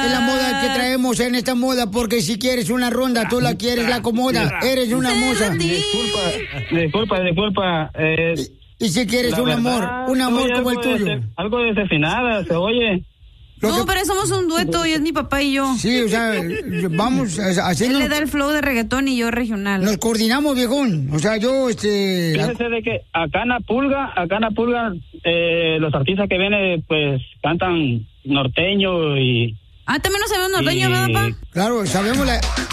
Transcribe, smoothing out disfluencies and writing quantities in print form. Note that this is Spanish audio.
Es la moda que traemos en esta moda, porque si quieres una ronda, tú la quieres, la acomoda. Eres una moza. Disculpa. Y si quieres un amor como el tuyo. Algo desafinada, se oye. No, pero somos un dueto, y es mi papá y yo. Sí, o sea, vamos haciendo... Él le da el flow de reggaetón y yo regional. Nos coordinamos, viejón. O sea, yo, Fíjese de que acá en la pulga, los artistas que vienen, pues, cantan norteño y... Ah, también no sabemos norteño, ¿verdad, papá? Claro, sabemos